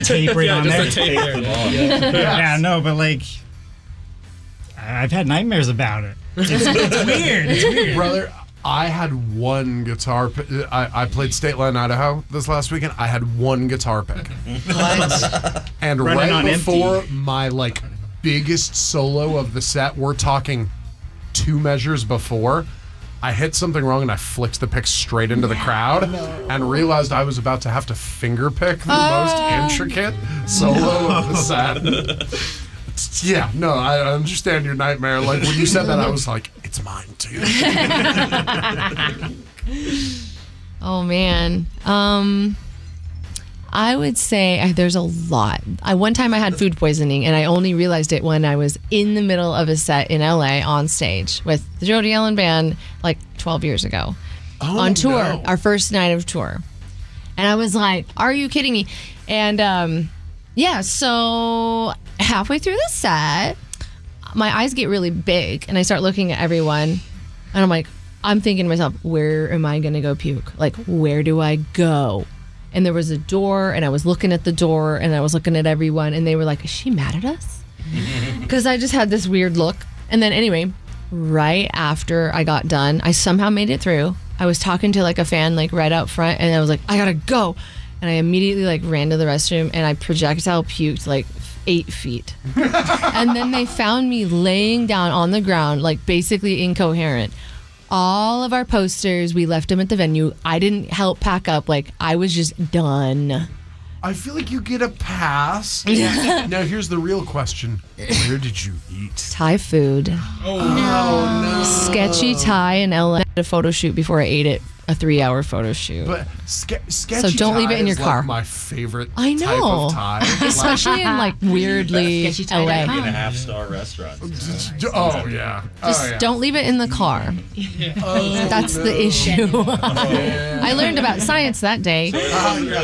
tape right on there. Just a tape there. Yeah, no, but like, I've had nightmares about it. It's weird. It's weird. Brother, I had one guitar I played State Line, Idaho this last weekend. I had one guitar pick. And Running on right before empty. my like biggest solo of the set, we're talking 2 measures before, I hit something wrong and I flicked the pick straight into the crowd and realized I was about to have to finger pick the most intricate solo of the set. Yeah, no, I understand your nightmare. Like when you said that, I was like, it's mine too. Oh man. I would say there's a lot. One time I had food poisoning, and I only realized it when I was in the middle of a set in LA on stage with the Jody Allen Band like 12 years ago on tour, our first night of tour. And I was like, are you kidding me? And so halfway through the set, my eyes get really big, and I start looking at everyone, and I'm like, I'm thinking to myself, where am I going to go puke? Like, where do I go? And there was a door, and I was looking at the door, and I was looking at everyone, and they were like, is she mad at us? Because I just had this weird look. And then anyway, right after I got done, I somehow made it through. I was talking to like a fan like right out front, and I was like, I gotta go. And I immediately like ran to the restroom, and I projectile puked like 8 feet. And then they found me laying down on the ground, like basically incoherent. All of our posters, we left them at the venue. I didn't help pack up. Like, I was just done. I feel like you get a pass. Now, here's the real question. Where did you eat? Thai food. Oh, no. Sketchy Thai in LA. I had a photo shoot before I ate it. A 3-hour photo shoot. But sketchy So don't leave it in your is, car. Like my favorite I know. type of Thai. Especially in like weirdly Sketchy Thai. LA. In a half-star restaurant. Oh, yeah. Just don't leave it in the car. That's the issue. I learned about science that day. Yeah,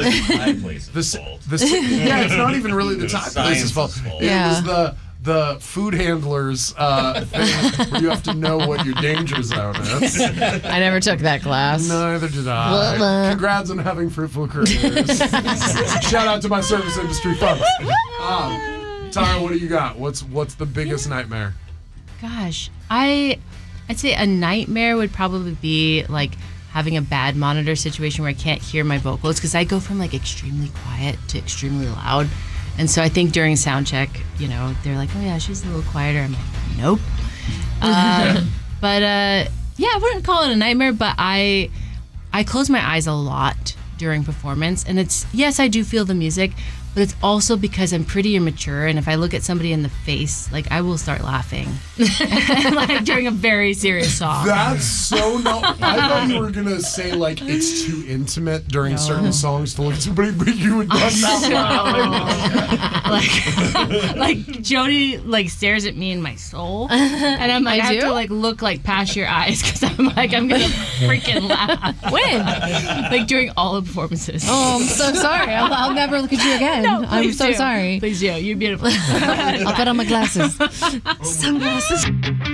it's not even really the Thai place's fault. It was the food handlers thing where you have to know what your danger zone is. I never took that class. Neither did I. Congrats on having fruitful careers. Shout out to my service industry folks. Tara, what do you got? What's the biggest nightmare? Gosh, I'd say a nightmare would probably be like having a bad monitor situation where I can't hear my vocals, because I go from like extremely quiet to extremely loud. And so I think during sound check, you know, they're like, oh yeah, she's a little quieter. I'm like, nope. But yeah, I wouldn't call it a nightmare, but I close my eyes a lot during performance. And it's, yes, I do feel the music, but it's also because I'm pretty immature, and if I look at somebody in the face, like, I will start laughing like during a very serious song. That's so not. I thought you were gonna say like it's too intimate during certain songs to look at somebody, but you would not like Jody like stares at me in my soul, and I'm like, I have to like look like past your eyes, because I'm like, I'm gonna freaking laugh. When? Like during all the performances. Oh, I'm so sorry. I'll never look at you again. No, I'm so do. sorry. Please do. You're beautiful. I'll put on my glasses. Sunglasses.